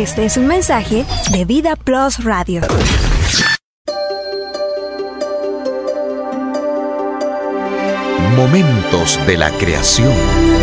Este es un mensaje de Vida Plus Radio. Momentos de la creación.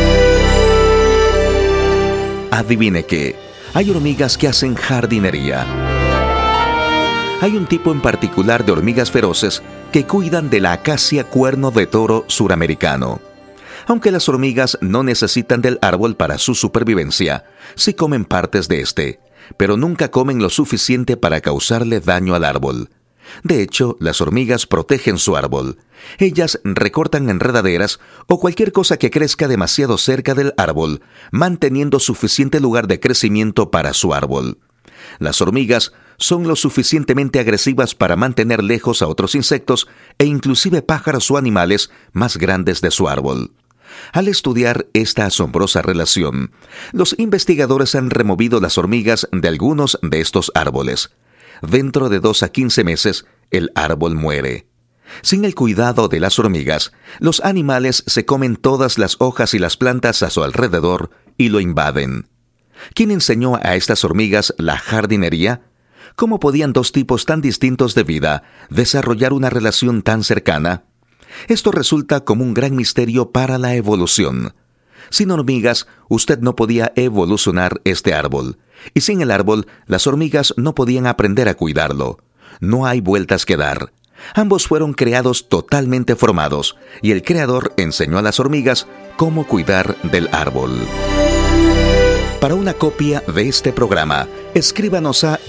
Adivine qué, hay hormigas que hacen jardinería. Hay un tipo en particular de hormigas feroces que cuidan de la acacia cuerno de toro suramericano. Aunque las hormigas no necesitan del árbol para su supervivencia, sí comen partes de este, pero nunca comen lo suficiente para causarle daño al árbol. De hecho, las hormigas protegen su árbol. Ellas recortan enredaderas o cualquier cosa que crezca demasiado cerca del árbol, manteniendo suficiente lugar de crecimiento para su árbol. Las hormigas son lo suficientemente agresivas para mantener lejos a otros insectos e inclusive pájaros o animales más grandes de su árbol. Al estudiar esta asombrosa relación, los investigadores han removido las hormigas de algunos de estos árboles. Dentro de 2 a 15 meses, el árbol muere. Sin el cuidado de las hormigas, los animales se comen todas las hojas y las plantas a su alrededor y lo invaden. ¿Quién enseñó a estas hormigas la jardinería? ¿Cómo podían 2 tipos tan distintos de vida desarrollar una relación tan cercana? Esto resulta como un gran misterio para la evolución. Sin hormigas, usted no podía evolucionar este árbol. Y sin el árbol, las hormigas no podían aprender a cuidarlo. No hay vueltas que dar. Ambos fueron creados totalmente formados, y el creador enseñó a las hormigas cómo cuidar del árbol. Para una copia de este programa, escríbanos a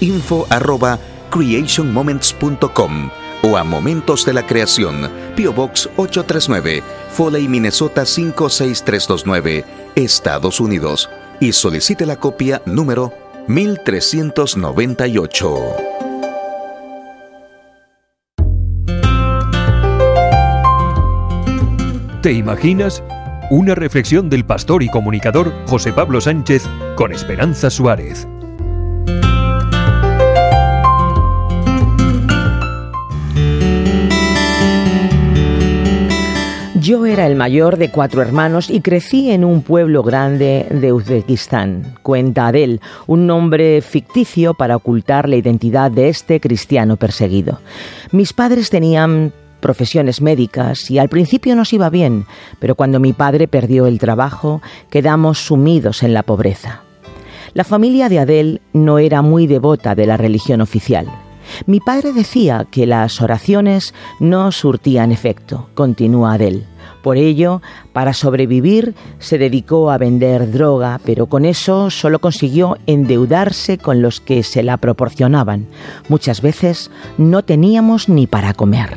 info@creationmoments.com o a Momentos de la Creación, P.O. Box 839, Foley, Minnesota 56329, Estados Unidos, y solicite la copia número 1398. ¿Te imaginas? Una reflexión del pastor y comunicador José Pablo Sánchez con Esperanza Suárez. Yo era el mayor de 4 hermanos y crecí en un pueblo grande de Uzbekistán. Cuenta Adel, un nombre ficticio para ocultar la identidad de este cristiano perseguido. Mis padres tenían profesiones médicas y al principio nos iba bien, pero cuando mi padre perdió el trabajo, quedamos sumidos en la pobreza. La familia de Adel no era muy devota de la religión oficial. Mi padre decía que las oraciones no surtían efecto, continúa Adel. Por ello, para sobrevivir, se dedicó a vender droga, pero con eso solo consiguió endeudarse con los que se la proporcionaban. Muchas veces no teníamos ni para comer.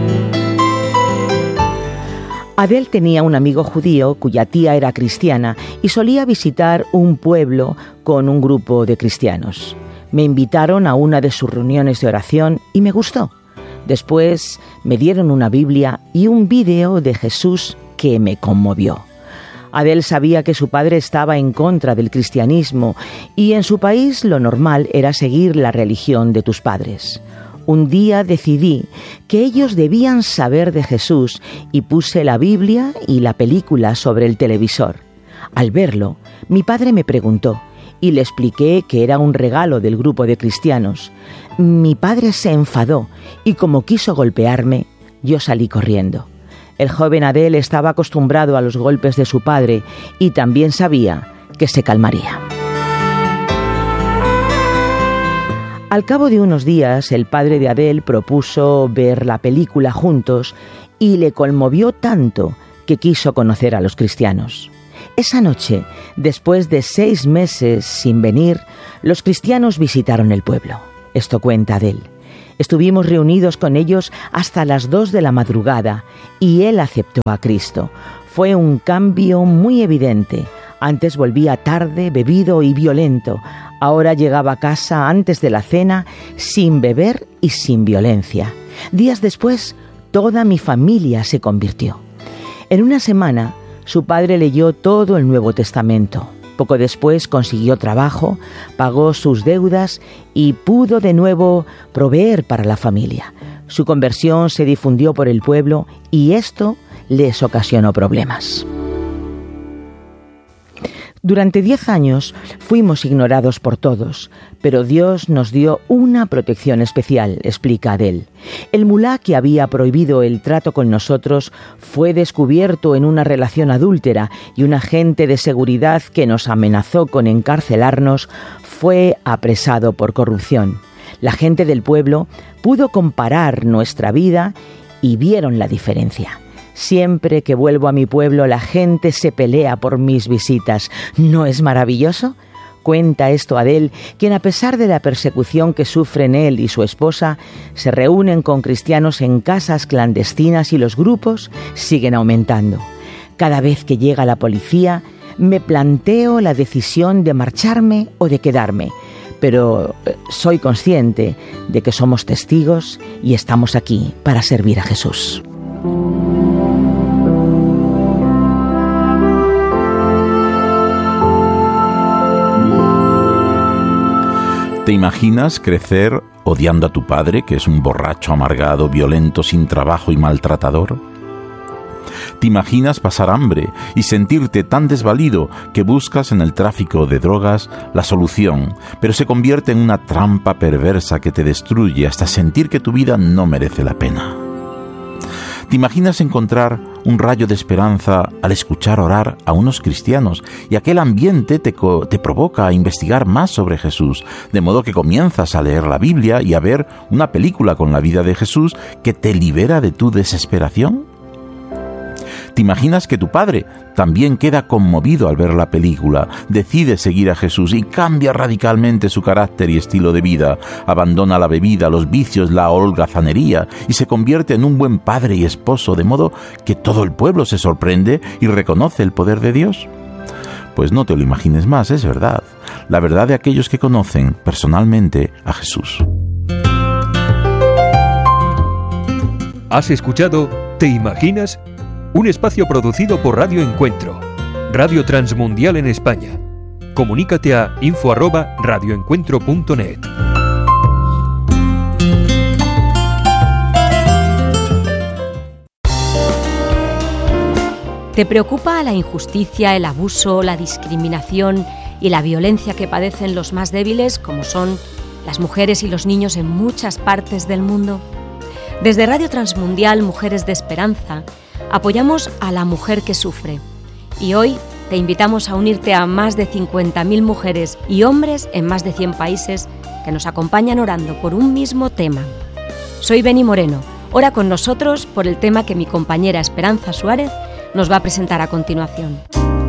Adel tenía un amigo judío cuya tía era cristiana y solía visitar un pueblo con un grupo de cristianos. Me invitaron a una de sus reuniones de oración y me gustó. Después me dieron una Biblia y un vídeo de Jesús que me conmovió. Adel sabía que su padre estaba en contra del cristianismo y en su país lo normal era seguir la religión de tus padres. Un día decidí que ellos debían saber de Jesús y puse la Biblia y la película sobre el televisor. Al verlo, mi padre me preguntó y le expliqué que era un regalo del grupo de cristianos. Mi padre se enfadó y como quiso golpearme, yo salí corriendo. El joven Adel estaba acostumbrado a los golpes de su padre y también sabía que se calmaría. Al cabo de unos días, el padre de Adel propuso ver la película juntos y le conmovió tanto que quiso conocer a los cristianos. Esa noche, después de 6 meses sin venir, los cristianos visitaron el pueblo. Esto cuenta Adel. Estuvimos reunidos con ellos hasta las 2 de la madrugada y él aceptó a Cristo. Fue un cambio muy evidente. Antes volvía tarde, bebido y violento. Ahora llegaba a casa antes de la cena, sin beber y sin violencia. Días después, toda mi familia se convirtió. En una semana, su padre leyó todo el Nuevo Testamento. Poco después consiguió trabajo, pagó sus deudas y pudo de nuevo proveer para la familia. Su conversión se difundió por el pueblo y esto les ocasionó problemas. Durante 10 años fuimos ignorados por todos, pero Dios nos dio una protección especial, explica Adel. El mulá que había prohibido el trato con nosotros fue descubierto en una relación adúltera y un agente de seguridad que nos amenazó con encarcelarnos fue apresado por corrupción. La gente del pueblo pudo comparar nuestra vida y vieron la diferencia. Siempre que vuelvo a mi pueblo, la gente se pelea por mis visitas. ¿No es maravilloso? Cuenta esto Adel, quien a pesar de la persecución que sufren él y su esposa, se reúnen con cristianos en casas clandestinas y los grupos siguen aumentando. Cada vez que llega la policía, me planteo la decisión de marcharme o de quedarme, pero soy consciente de que somos testigos y estamos aquí para servir a Jesús. ¿Te imaginas crecer odiando a tu padre, que es un borracho amargado, violento, sin trabajo y maltratador? ¿Te imaginas pasar hambre y sentirte tan desvalido que buscas en el tráfico de drogas la solución, pero se convierte en una trampa perversa que te destruye hasta sentir que tu vida no merece la pena? ¿Te imaginas encontrar un rayo de esperanza al escuchar orar a unos cristianos y aquel ambiente te provoca a investigar más sobre Jesús, de modo que comienzas a leer la Biblia y a ver una película con la vida de Jesús que te libera de tu desesperación? ¿Te imaginas que tu padre también queda conmovido al ver la película, decide seguir a Jesús y cambia radicalmente su carácter y estilo de vida, abandona la bebida, los vicios, la holgazanería y se convierte en un buen padre y esposo, de modo que todo el pueblo se sorprende y reconoce el poder de Dios? Pues no te lo imagines más, es verdad, la verdad de aquellos que conocen personalmente a Jesús. ¿Has escuchado ¿Te imaginas? Un espacio producido por Radio Encuentro, Radio Transmundial en España. Comunícate a info@radioencuentro.net. ¿Te preocupa la injusticia, el abuso, la discriminación y la violencia que padecen los más débiles, como son las mujeres y los niños en muchas partes del mundo? Desde Radio Transmundial Mujeres de Esperanza, apoyamos a la mujer que sufre y hoy te invitamos a unirte a más de 50.000 mujeres y hombres en más de 100 países que nos acompañan orando por un mismo tema. Soy Beni Moreno, ora con nosotros por el tema que mi compañera Esperanza Suárez nos va a presentar a continuación.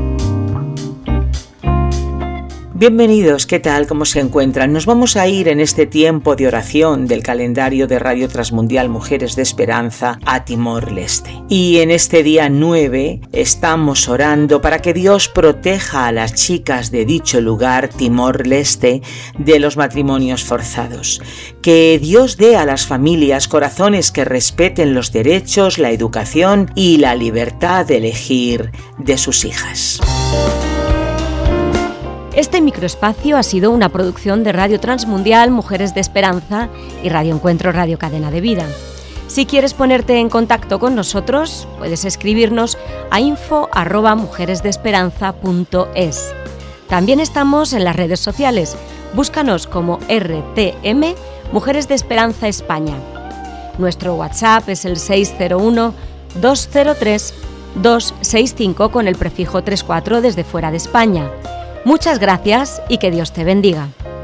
Bienvenidos, ¿qué tal? ¿Cómo se encuentran? Nos vamos a ir en este tiempo de oración del calendario de Radio Transmundial Mujeres de Esperanza a Timor-Leste. Y en este día 9 estamos orando para que Dios proteja a las chicas de dicho lugar, Timor-Leste, de los matrimonios forzados. Que Dios dé a las familias corazones que respeten los derechos, la educación y la libertad de elegir de sus hijas. Este microespacio ha sido una producción de Radio Transmundial Mujeres de Esperanza y Radio Encuentro Radio Cadena de Vida. Si quieres ponerte en contacto con nosotros, puedes escribirnos a info@mujeresdeesperanza.es. También estamos en las redes sociales. Búscanos como RTM Mujeres de Esperanza España. Nuestro WhatsApp es el 601-203-265 con el prefijo 34 desde fuera de España. Muchas gracias y que Dios te bendiga.